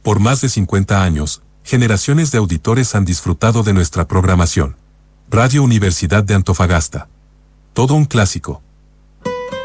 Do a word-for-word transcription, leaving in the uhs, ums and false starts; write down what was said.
Por más de cincuenta años, generaciones de auditores han disfrutado de nuestra programación. Radio Universidad de Antofagasta. Todo un clásico.